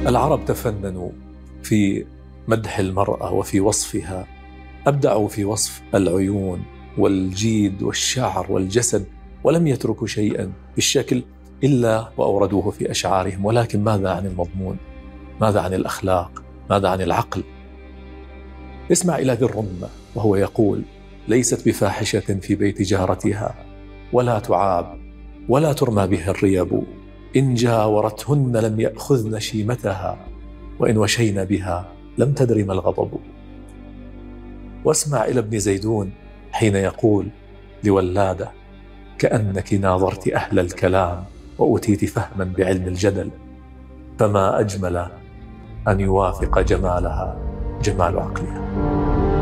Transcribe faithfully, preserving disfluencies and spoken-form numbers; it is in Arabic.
العرب تفننوا في مدح المرأة وفي وصفها، أبدعوا في وصف العيون والجيد والشعر والجسد، ولم يتركوا شيئا بالشكل إلا وأوردوه في أشعارهم. ولكن ماذا عن المضمون؟ ماذا عن الأخلاق؟ ماذا عن العقل؟ اسمع إلى ذي الرمة وهو يقول: ليست بفاحشة في بيت جارتها، ولا تعاب ولا ترمى بها الريب، إن جاورتهن لم يأخذن شيمتها، وإن وشين بها لم تدر ما الغضب. واسمع إلى ابن زيدون حين يقول لولادة: كأنك ناظرت أهل الكلام وأتيت فهما بعلم الجدل، فما أجمل أن يوافق جمالها جمال عقلها.